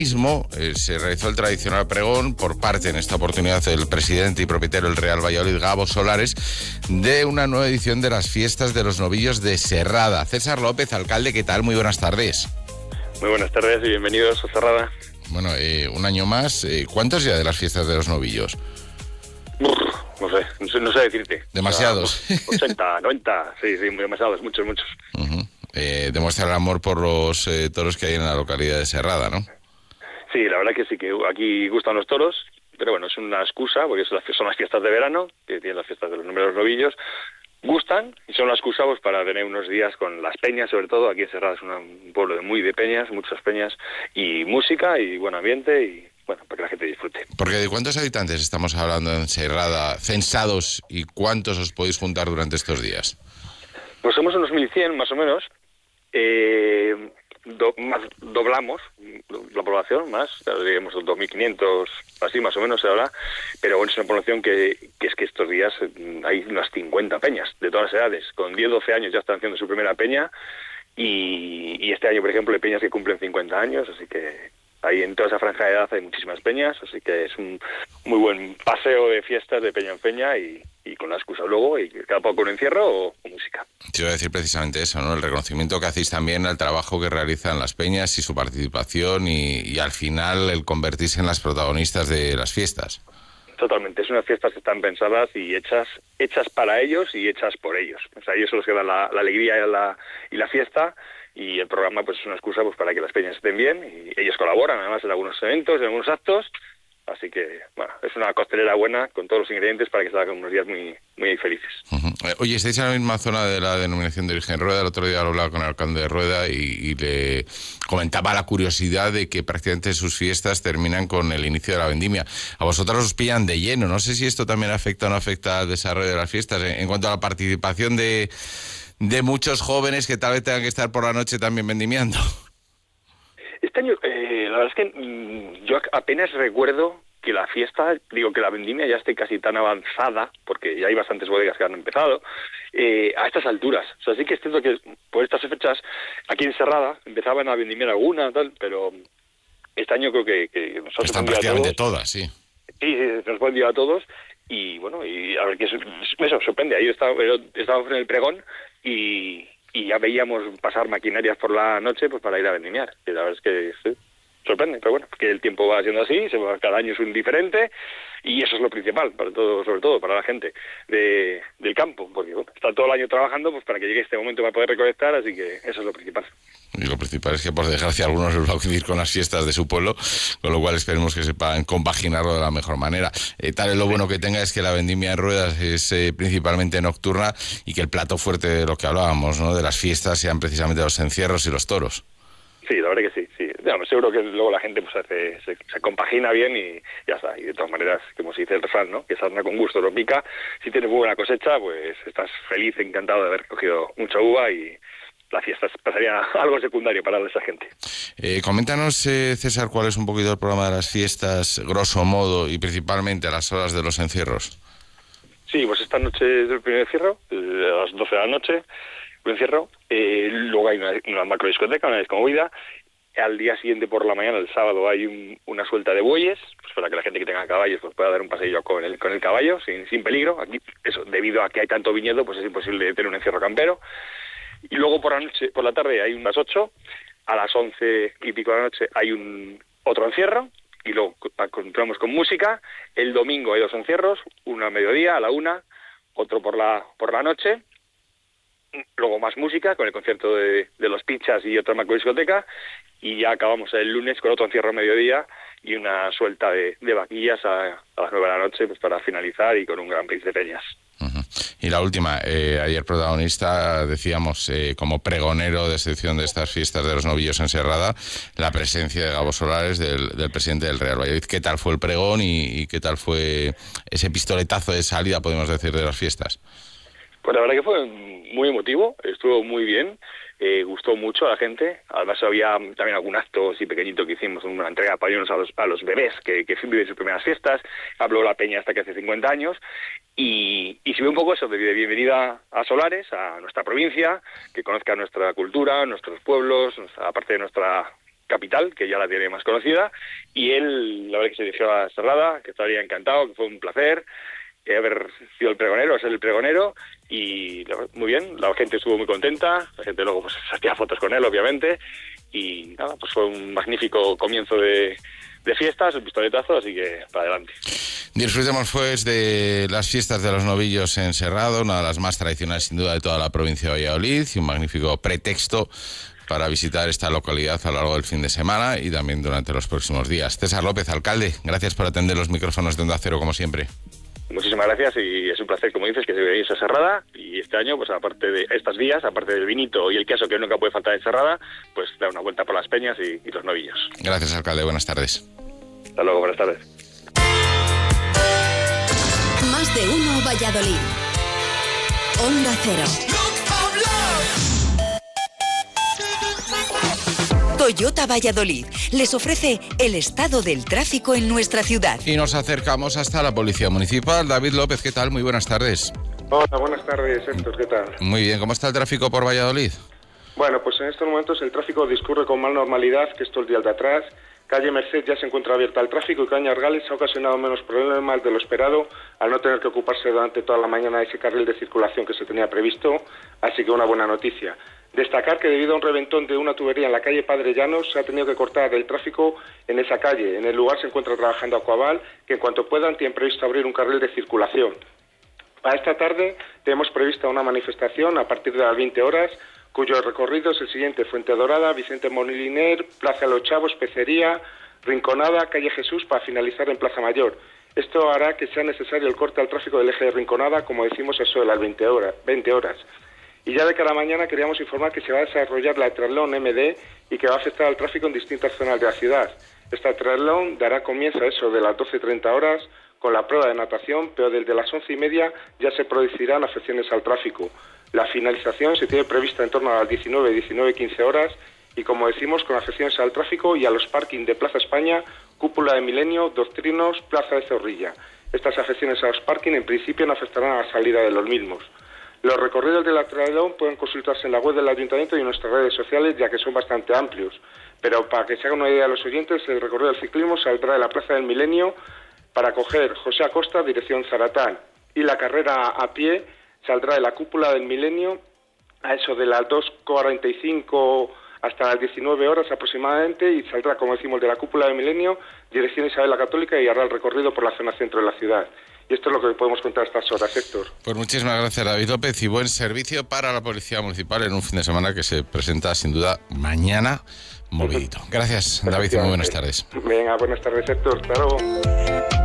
Mismo se realizó el tradicional pregón por parte, en esta oportunidad, del presidente y propietario del Real Valladolid, Gabo Solares, de una nueva edición de las fiestas de los novillos de Serrada. César López, alcalde, ¿qué tal? Muy buenas tardes. Muy buenas tardes y bienvenidos a Serrada. Bueno, un año más. ¿Cuántos ya de las fiestas de los novillos? No sé decirte. Demasiados. 80, 90, sí, demasiados, muchos. Uh-huh. Demuestra el amor por los toros que hay en la localidad de Serrada, ¿no? Sí, la verdad que sí, que aquí gustan los toros, pero bueno, es una excusa, porque son las fiestas de verano, que tienen las fiestas de los números novillos, gustan y son la excusa pues, para tener unos días con las peñas, sobre todo. Aquí en Serrada es un pueblo muy de peñas, muchas peñas, y música y buen ambiente, y bueno, para que la gente disfrute. Porque ¿de cuántos habitantes estamos hablando en Serrada, censados, y cuántos os podéis juntar durante estos días? Pues somos unos 1.100 más o menos. Doblamos la población más, diríamos 2.500, así más o menos se habla, pero bueno, es una población que es que estos días hay unas 50 peñas de todas las edades. Con 10-12 años ya están haciendo su primera peña, y este año, por ejemplo, hay peñas que cumplen 50 años, así que ahí en toda esa franja de edad hay muchísimas peñas, así que es un muy buen paseo de fiestas de peña en peña, y con la excusa luego, y cada poco un encierro o música. Te iba a decir precisamente eso, ¿no? El reconocimiento que hacéis también al trabajo que realizan las peñas y su participación, y al final el convertirse en las protagonistas de las fiestas. Totalmente, son unas fiestas que están pensadas y hechas para ellos y hechas por ellos. O sea, ellos son los que dan la alegría y la fiesta, y el programa pues es una excusa pues para que las peñas estén bien, y ellos colaboran además en algunos eventos, en algunos actos. Así que, bueno, es una costelera buena con todos los ingredientes para que se hagan unos días muy, muy felices. Uh-huh. Oye, estáis en la misma zona de la denominación de origen Rueda. El otro día lo hablaba con el alcalde de Rueda y le comentaba la curiosidad de que prácticamente sus fiestas terminan con el inicio de la vendimia. A vosotros os pillan de lleno. No sé si esto también afecta o no afecta al desarrollo de las fiestas. En cuanto a la participación de muchos jóvenes que tal vez tengan que estar por la noche también vendimiando. Este año, la verdad es que yo apenas recuerdo que la fiesta, que la vendimia ya esté casi tan avanzada, porque ya hay bastantes bodegas que han empezado, a estas alturas. O sea, sí que es cierto que por estas fechas, aquí en Serrada, empezaban a vendimiar alguna, tal, pero este año creo que nos ha están prácticamente todas, sí. Sí, nos pueden ir a todos, y bueno, y a ver qué eso sorprende. Ahí estábamos en el pregón, y ya veíamos pasar maquinarias por la noche pues para ir a vendimiar. Y la verdad es que sí, sorprende, pero bueno, que el tiempo va siendo así, cada año es un diferente, y eso es lo principal, sobre todo para la gente del campo, porque bueno, está todo el año trabajando pues para que llegue este momento para poder recolectar, así que eso es lo principal. Y lo principal es que, por desgracia, algunos les va a coincidir con las fiestas de su pueblo, con lo cual esperemos que sepan compaginarlo de la mejor manera. Tal es lo bueno que tenga es que la vendimia en Ruedas es principalmente nocturna, y que el plato fuerte de lo que hablábamos, ¿no?, de las fiestas, sean precisamente los encierros y los toros. Sí, la verdad que sí. Digamos, seguro que luego la gente pues se compagina bien y ya está. Y de todas maneras, como se dice el refrán, ¿no?, que sarna con gusto no pica. Si tienes muy buena cosecha, pues estás feliz, encantado de haber cogido mucha uva, y la fiesta pasaría algo secundario para esa gente. Coméntanos, César, cuál es un poquito el programa de las fiestas, grosso modo, y principalmente a las horas de los encierros. Sí, pues esta noche es el primer encierro, a las 12 de la noche, un encierro. Luego hay una macro discoteca, una discomovida. Al día siguiente por la mañana, el sábado, hay una suelta de bueyes, pues para que la gente que tenga caballos pues pueda dar un paseillo con el caballo sin peligro. Aquí, eso, debido a que hay tanto viñedo, pues es imposible tener un encierro campero. Y luego por la tarde hay unas 8, a las 11 y pico de la noche hay otro encierro, y luego continuamos con música. El domingo hay 2 encierros, uno a mediodía, a la 1, otro por la noche. Luego más música, con el concierto de los Pichas y otra macrodiscoteca, y ya acabamos el lunes con otro encierro a mediodía y una suelta de vaquillas a las 9 de la noche pues para finalizar, y con un gran prix de peñas. Uh-huh. Y la última, ayer protagonista, decíamos, como pregonero de excepción de estas fiestas de los novillos en Serrada, la presencia de Gabo Solares, del presidente del Real Valladolid. ¿Qué tal fue el pregón y qué tal fue ese pistoletazo de salida, podemos decir, de las fiestas? Pues la verdad que fue muy emotivo, estuvo muy bien, gustó mucho a la gente. Además había también algún acto así pequeñito que hicimos, una entrega de pañuelos a los bebés que viven sus primeras fiestas. Habló la peña hasta que hace 50 años, y se ve un poco eso de bienvenida a Solares, a nuestra provincia, que conozca nuestra cultura, nuestros pueblos, aparte de nuestra capital, que ya la tiene más conocida, y él, la verdad que se dirigió a Serrada, que estaría encantado, que fue un placer haber sido el pregonero, ser el pregonero, y muy bien, la gente estuvo muy contenta, la gente luego pues se hacía fotos con él, obviamente, y nada, pues fue un magnífico comienzo de fiestas, un pistoletazo, así que para adelante. Disfrutemos pues de las fiestas de los novillos en Serrado, una de las más tradicionales sin duda de toda la provincia de Valladolid, y un magnífico pretexto para visitar esta localidad a lo largo del fin de semana y también durante los próximos días. César López, alcalde, gracias por atender los micrófonos de Onda Cero como siempre. Muchísimas gracias y es un placer, como dices, que se veáis a Serrada, y este año, pues aparte de estas vías, aparte del vinito y el queso que nunca puede faltar en Serrada, pues dar una vuelta por las peñas y los novillos. Gracias, alcalde, buenas tardes. Hasta luego, buenas tardes. Más de uno Valladolid. Onda Cero. Toyota Valladolid les ofrece el estado del tráfico en nuestra ciudad. Y nos acercamos hasta la Policía Municipal. David López, ¿qué tal? Muy buenas tardes. Hola, buenas tardes, Héctor, ¿qué tal? Muy bien, ¿cómo está el tráfico por Valladolid? Bueno, pues en estos momentos el tráfico discurre con más normalidad que estos días de atrás. Calle Merced ya se encuentra abierta al tráfico y Cañas Gales ha ocasionado menos problemas de lo esperado al no tener que ocuparse durante toda la mañana de ese carril de circulación que se tenía previsto, así que una buena noticia. Destacar que debido a un reventón de una tubería en la calle Padre Llanos se ha tenido que cortar el tráfico en esa calle. En el lugar se encuentra trabajando Aquaval, que en cuanto puedan tienen previsto abrir un carril de circulación. Para esta tarde tenemos prevista una manifestación a partir de las 20 horas, cuyo recorrido es el siguiente: Fuente Dorada, Vicente Moliner, Plaza Los Chavos, Pecería, Rinconada, Calle Jesús, para finalizar en Plaza Mayor. Esto hará que sea necesario el corte al tráfico del eje de Rinconada, como decimos, eso de las 20 horas. Y ya de cara a mañana queríamos informar que se va a desarrollar la triatlón MD y que va a afectar al tráfico en distintas zonas de la ciudad. Esta triatlón dará comienzo a eso de las 12:30 horas con la prueba de natación, pero desde las 11:30 ya se producirán afecciones al tráfico. La finalización se tiene prevista en torno a las 19:15 horas y, como decimos, con afecciones al tráfico y a los parkings de Plaza España, Cúpula de Milenio, Doctrinos, Plaza de Zorrilla. Estas afecciones a los parkings en principio no afectarán a la salida de los mismos. Los recorridos de la triatlón pueden consultarse en la web del Ayuntamiento y en nuestras redes sociales, ya que son bastante amplios. Pero para que se hagan una idea a los oyentes, el recorrido del ciclismo saldrá de la Plaza del Milenio para coger José Acosta, dirección Zaratán, y la carrera a pie saldrá de la Cúpula del Milenio a eso de las 2:45 hasta las 19 horas aproximadamente, y saldrá, como decimos, de la Cúpula del Milenio, dirección Isabel la Católica, y hará el recorrido por la zona centro de la ciudad. Y esto es lo que podemos contar a estas horas, Héctor. Pues muchísimas gracias, David López, y buen servicio para la Policía Municipal en un fin de semana que se presenta sin duda mañana movidito. Gracias, David, y muy buenas tardes. Venga, buenas tardes, Héctor. Hasta luego.